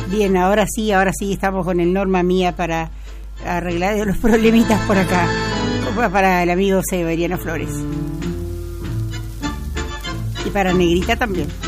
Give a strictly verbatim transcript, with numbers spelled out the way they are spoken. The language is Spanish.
Bien, ahora sí, ahora sí estamos con el Norma Mía para arreglar los problemitas por acá, para el amigo Severiano Flores. Y para Negrita también.